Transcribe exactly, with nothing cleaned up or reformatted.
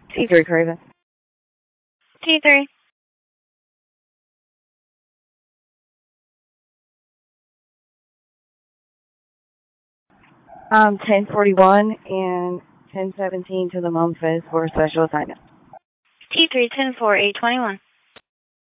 T three, Craven. T three. Um, ten forty-one and ten seventeen to the Memphis for a special assignment. T three, ten four, eight twenty-one.